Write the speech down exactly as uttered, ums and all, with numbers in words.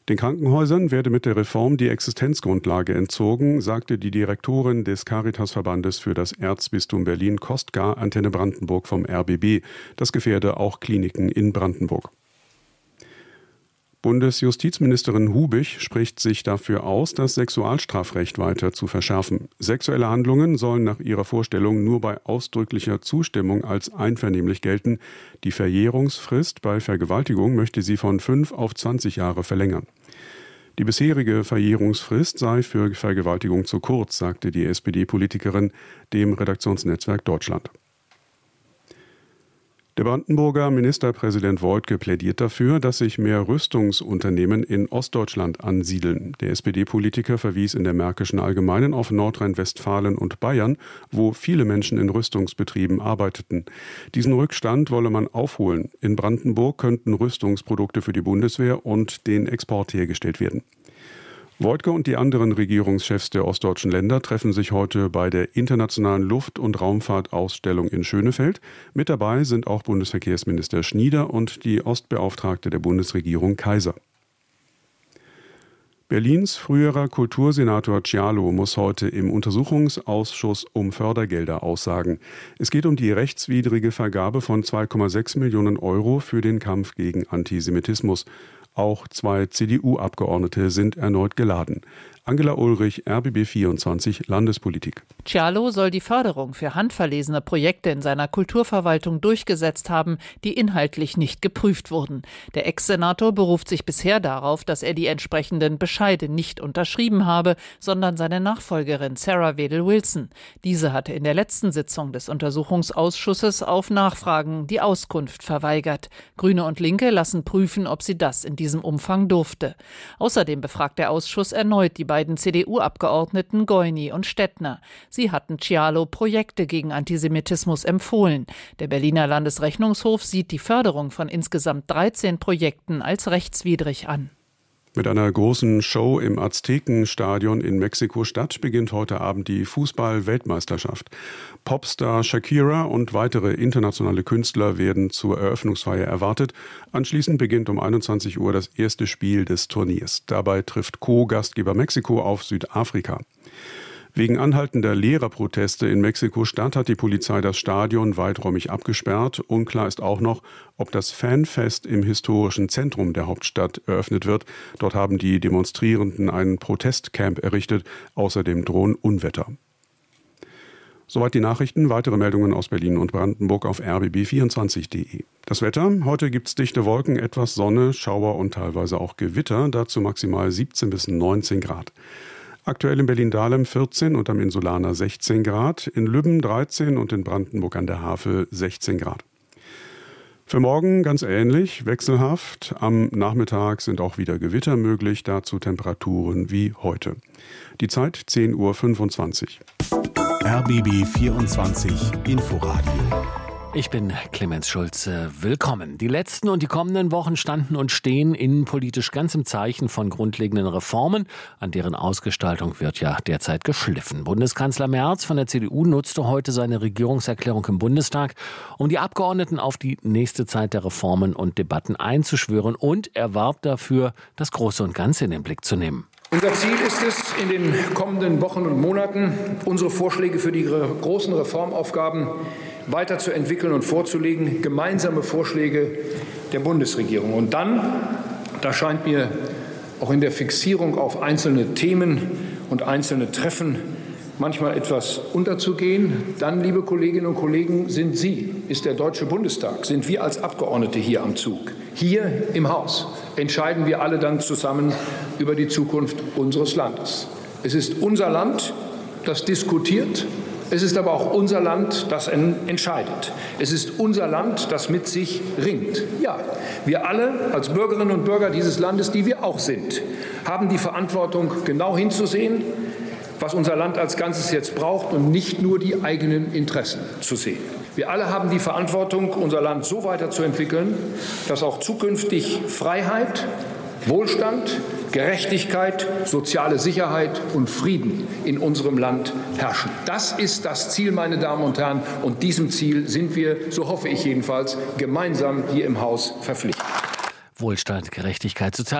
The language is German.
Den Krankenhäusern werde mit der Reform die Existenzgrundlage entzogen, sagte die Direktorin des Caritasverbandes für das Erzbistum Berlin Kostgar Antenne Brandenburg vom R B B. Das gefährde auch Kliniken in Brandenburg. Bundesjustizministerin Hubich spricht sich dafür aus, das Sexualstrafrecht weiter zu verschärfen. Sexuelle Handlungen sollen nach ihrer Vorstellung nur bei ausdrücklicher Zustimmung als einvernehmlich gelten. Die Verjährungsfrist bei Vergewaltigung möchte sie von fünf auf zwanzig Jahre verlängern. Die bisherige Verjährungsfrist sei für Vergewaltigung zu kurz, sagte die S P D-Politikerin dem Redaktionsnetzwerk Deutschland. Der Brandenburger Ministerpräsident Woidke plädiert dafür, dass sich mehr Rüstungsunternehmen in Ostdeutschland ansiedeln. Der S P D-Politiker verwies in der Märkischen Allgemeinen auf Nordrhein-Westfalen und Bayern, wo viele Menschen in Rüstungsbetrieben arbeiteten. Diesen Rückstand wolle man aufholen. In Brandenburg könnten Rüstungsprodukte für die Bundeswehr und den Export hergestellt werden. Woidke und die anderen Regierungschefs der ostdeutschen Länder treffen sich heute bei der Internationalen Luft- und Raumfahrtausstellung in Schönefeld. Mit dabei sind auch Bundesverkehrsminister Schnieder und die Ostbeauftragte der Bundesregierung Kaiser. Berlins früherer Kultursenator Cialo muss heute im Untersuchungsausschuss um Fördergelder aussagen. Es geht um die rechtswidrige Vergabe von zwei Komma sechs Millionen Euro für den Kampf gegen Antisemitismus. Auch zwei C D U-Abgeordnete sind erneut geladen. Angela Ulrich, R B B vierundzwanzig, Landespolitik. Cialo soll die Förderung für handverlesene Projekte in seiner Kulturverwaltung durchgesetzt haben, die inhaltlich nicht geprüft wurden. Der Ex-Senator beruft sich bisher darauf, dass er die entsprechenden Bescheide nicht unterschrieben habe, sondern seine Nachfolgerin Sarah Wedel-Wilson. Diese hatte in der letzten Sitzung des Untersuchungsausschusses auf Nachfragen die Auskunft verweigert. Grüne und Linke lassen prüfen, ob sie das in diesem Umfang durfte. Außerdem befragt der Ausschuss erneut die beiden C D U-Abgeordneten Goini und Stettner. Sie hatten Cialo Projekte gegen Antisemitismus empfohlen. Der Berliner Landesrechnungshof sieht die Förderung von insgesamt dreizehn Projekten als rechtswidrig an. Mit einer großen Show im Aztekenstadion in Mexiko-Stadt beginnt heute Abend die Fußball-Weltmeisterschaft. Popstar Shakira und weitere internationale Künstler werden zur Eröffnungsfeier erwartet. Anschließend beginnt um einundzwanzig Uhr das erste Spiel des Turniers. Dabei trifft Co-Gastgeber Mexiko auf Südafrika. Wegen anhaltender Lehrerproteste in Mexiko-Stadt hat die Polizei das Stadion weiträumig abgesperrt. Unklar ist auch noch, ob das Fanfest im historischen Zentrum der Hauptstadt eröffnet wird. Dort haben die Demonstrierenden ein Protestcamp errichtet. Außerdem drohen Unwetter. Soweit die Nachrichten. Weitere Meldungen aus Berlin und Brandenburg auf r b b vierundzwanzig punkt d e. Das Wetter. Heute gibt es dichte Wolken, etwas Sonne, Schauer und teilweise auch Gewitter. Dazu maximal siebzehn bis neunzehn Grad. Aktuell in Berlin-Dahlem vierzehn und am Insulaner sechzehn Grad, in Lübben dreizehn und in Brandenburg an der Havel sechzehn Grad. Für morgen ganz ähnlich, wechselhaft. Am Nachmittag sind auch wieder Gewitter möglich, dazu Temperaturen wie heute. Die Zeit zehn Uhr fünfundzwanzig. R B B vierundzwanzig Inforadio. Ich bin Clemens Schulze. Willkommen. Die letzten und die kommenden Wochen standen und stehen innenpolitisch ganz im Zeichen von grundlegenden Reformen. An deren Ausgestaltung wird ja derzeit geschliffen. Bundeskanzler Merz von der C D U nutzte heute seine Regierungserklärung im Bundestag, um die Abgeordneten auf die nächste Zeit der Reformen und Debatten einzuschwören. Und er warb dafür, das Große und Ganze in den Blick zu nehmen. Unser Ziel ist es, in den kommenden Wochen und Monaten unsere Vorschläge für die großen Reformaufgaben weiterzuentwickeln und vorzulegen, gemeinsame Vorschläge der Bundesregierung. Und dann, da scheint mir auch in der Fixierung auf einzelne Themen und einzelne Treffen manchmal etwas unterzugehen, dann, liebe Kolleginnen und Kollegen, sind Sie, ist der Deutsche Bundestag, sind wir als Abgeordnete hier am Zug. Hier im Haus entscheiden wir alle dann zusammen über die Zukunft unseres Landes. Es ist unser Land, das diskutiert. Es ist aber auch unser Land, das entscheidet. Es ist unser Land, das mit sich ringt. Ja, wir alle als Bürgerinnen und Bürger dieses Landes, die wir auch sind, haben die Verantwortung, genau hinzusehen, was unser Land als Ganzes jetzt braucht und nicht nur die eigenen Interessen zu sehen. Wir alle haben die Verantwortung, unser Land so weiterzuentwickeln, dass auch zukünftig Freiheit, Wohlstand, Gerechtigkeit, soziale Sicherheit und Frieden in unserem Land herrschen. Das ist das Ziel, meine Damen und Herren, und diesem Ziel sind wir, so hoffe ich jedenfalls, gemeinsam hier im Haus verpflichtet. Wohlstand, Gerechtigkeit, Sozial